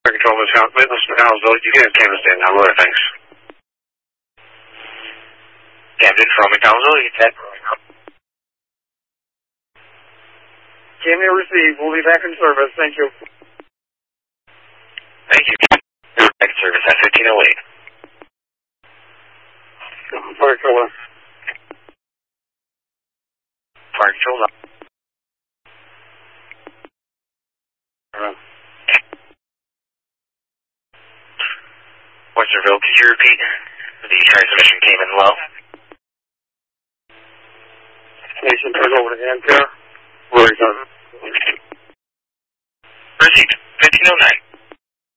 Control Mr. Hounsville, you can have Canvas stand now. Go ahead, thanks. Captain from McDonald's, you can Cameo received. We'll be back in service. Thank you. Thank you. You're back in service at 1508. Fire control. Fire control's on. Westerville, could you repeat? The transmission came in low. Nation, turn over to Ampere. Where is it? Received. 1509.